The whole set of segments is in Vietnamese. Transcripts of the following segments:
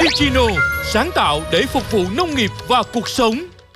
Nichino, sáng tạo để phục vụ nông nghiệp và cuộc sống.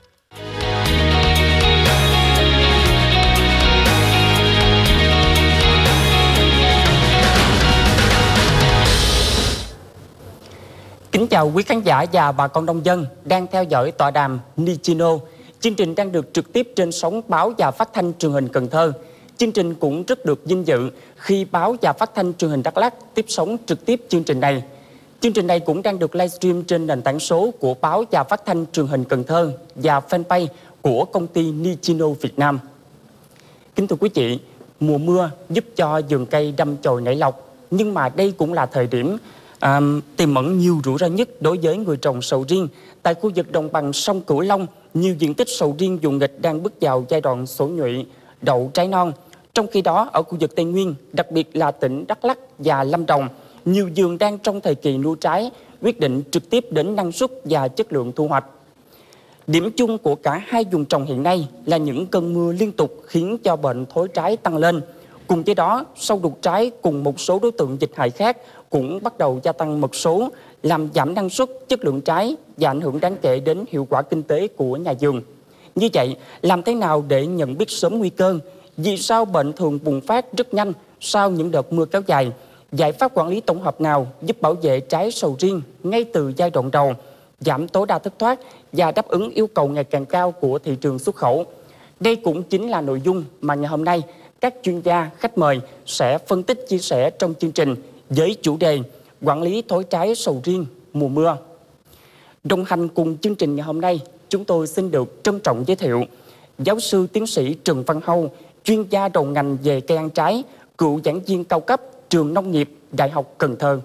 Kính chào quý khán giả và bà con nông dân đang theo dõi tọa đàm Nichino. Chương trình đang được trực tiếp trên sóng báo và phát thanh truyền hình Cần Thơ. Chương trình cũng rất được vinh dự khi báo và phát thanh truyền hình Đắk Lắk tiếp sóng trực tiếp chương trình này. Chương trình này cũng đang được livestream trên nền tảng số của báo và phát thanh truyền hình Cần Thơ và fanpage của công ty Nichino Việt Nam. Kính thưa quý vị, mùa mưa giúp cho vườn cây đâm chồi nảy lộc, nhưng mà đây cũng là thời điểm tiềm ẩn nhiều rủi ro nhất đối với người trồng sầu riêng. Tại khu vực đồng bằng sông Cửu Long, nhiều diện tích sầu riêng vùng nghịch đang bước vào giai đoạn xổ nhụy, đậu trái non. Trong khi đó, ở khu vực Tây Nguyên, đặc biệt là tỉnh Đắk Lắk và Lâm Đồng, nhiều vườn đang trong thời kỳ nuôi trái, quyết định trực tiếp đến năng suất và chất lượng thu hoạch. Điểm chung của cả hai vùng trồng hiện nay là những cơn mưa liên tục khiến cho bệnh thối trái tăng lên. Cùng với đó, sâu đục trái cùng một số đối tượng dịch hại khác cũng bắt đầu gia tăng mật số, làm giảm năng suất, chất lượng trái và ảnh hưởng đáng kể đến hiệu quả kinh tế của nhà vườn. Như vậy, làm thế nào để nhận biết sớm nguy cơ? Vì sao bệnh thường bùng phát rất nhanh sau những đợt mưa kéo dài? Giải pháp quản lý tổng hợp nào giúp bảo vệ trái sầu riêng ngay từ giai đoạn đầu, giảm tối đa thất thoát và đáp ứng yêu cầu ngày càng cao của thị trường xuất khẩu? Đây cũng chính là nội dung mà ngày hôm nay các chuyên gia, khách mời sẽ phân tích chia sẻ trong chương trình với chủ đề quản lý thối trái sầu riêng mùa mưa. Đồng hành cùng chương trình ngày hôm nay, chúng tôi xin được trân trọng giới thiệu giáo sư tiến sĩ Trần Văn Hâu, chuyên gia đầu ngành về cây ăn trái, cựu giảng viên cao cấp trường Nông nghiệp Đại học Cần Thơ.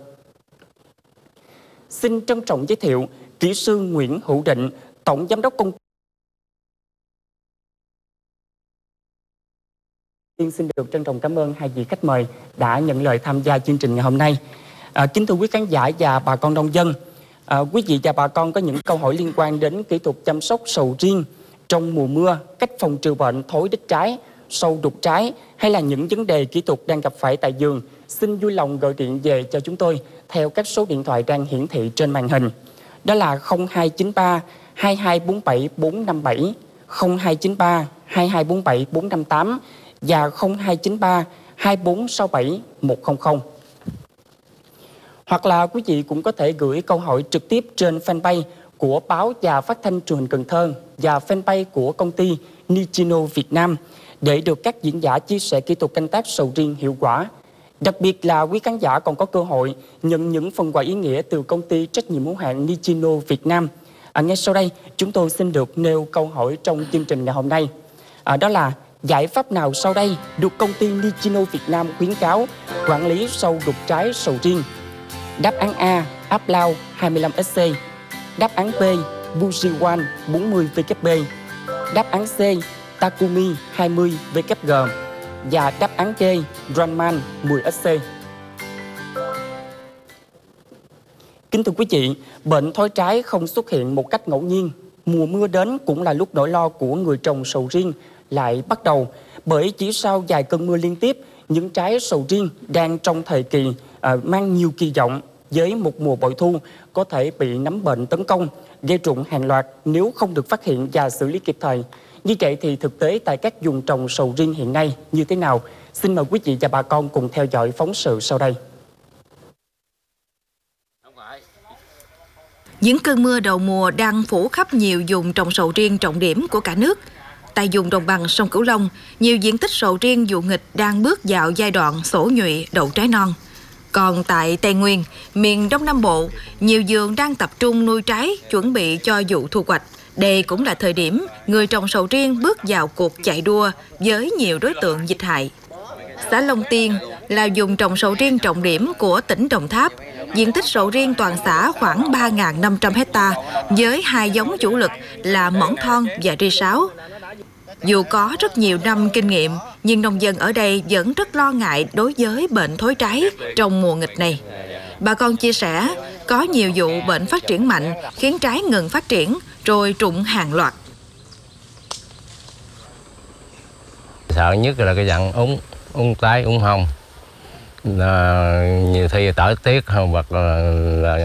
Xin trân trọng giới thiệu kỹ sư Nguyễn Hữu Định, tổng giám đốc công ty. Xin được trân trọng cảm ơn hai vị khách mời đã nhận lời tham gia chương trình ngày hôm nay. Kính thưa quý khán giả và bà con nông dân, quý vị và bà con có những câu hỏi liên quan đến kỹ thuật chăm sóc sầu riêng trong mùa mưa, cách phòng trừ bệnh thối đít trái, sâu đục trái hay là những vấn đề kỹ thuật đang gặp phải tại vườn, xin vui lòng gọi điện về cho chúng tôi theo các số điện thoại đang hiển thị trên màn hình. Đó là 0293 2247 457, 0293 2247 458 và 0293 2467 100. Hoặc là quý vị cũng có thể gửi câu hỏi trực tiếp trên fanpage của báo và phát thanh truyền hình Cần Thơ và fanpage của công ty Nichino Việt Nam để được các diễn giả chia sẻ kỹ thuật canh tác sầu riêng hiệu quả. Đặc biệt là quý khán giả còn có cơ hội nhận những phần quà ý nghĩa từ công ty trách nhiệm hữu hạn Nichino Việt Nam. Ngay sau đây, chúng tôi xin được nêu câu hỏi trong chương trình ngày hôm nay. Đó là giải pháp nào sau đây được công ty Nichino Việt Nam khuyến cáo quản lý sâu đục trái sầu riêng? Đáp án A, áp lao 25SC. Đáp án B, Busiwan 40WB. Đáp án C, Takumi 20WG. Và đáp án D, Ranman 10SC. Kính thưa quý vị, bệnh thối trái không xuất hiện một cách ngẫu nhiên. Mùa mưa đến cũng là lúc nỗi lo của người trồng sầu riêng lại bắt đầu. Bởi chỉ sau vài cơn mưa liên tiếp, những trái sầu riêng đang trong thời kỳ mang nhiều kỳ vọng với một mùa bội thu có thể bị nấm bệnh tấn công, gây rụng hàng loạt nếu không được phát hiện và xử lý kịp thời. Như vậy thì thực tế tại các vùng trồng sầu riêng hiện nay như thế nào? Xin mời quý vị và bà con cùng theo dõi phóng sự sau đây. Những cơn mưa đầu mùa đang phủ khắp nhiều vùng trồng sầu riêng trọng điểm của cả nước. Tại vùng đồng bằng sông Cửu Long, nhiều diện tích sầu riêng vụ nghịch đang bước vào giai đoạn xổ nhụy, đậu trái non. Còn tại Tây Nguyên, miền Đông Nam Bộ, nhiều vườn đang tập trung nuôi trái chuẩn bị cho vụ thu hoạch. Đây cũng là thời điểm người trồng sầu riêng bước vào cuộc chạy đua với nhiều đối tượng dịch hại. Xã Long Tiên là vùng trồng sầu riêng trọng điểm của tỉnh Đồng Tháp. Diện tích sầu riêng toàn xã khoảng 3.500 hectare với hai giống chủ lực là mỏng thon và ri sáo. Dù có rất nhiều năm kinh nghiệm, nhưng nông dân ở đây vẫn rất lo ngại đối với bệnh thối trái trong mùa nghịch này. Bà con chia sẻ, có nhiều vụ bệnh phát triển mạnh khiến trái ngừng phát triển rồi rụng hàng loạt. Sợ nhất là cái dạng úng tái, úng hồng. Nhiều khi tỏi tiết hoặc là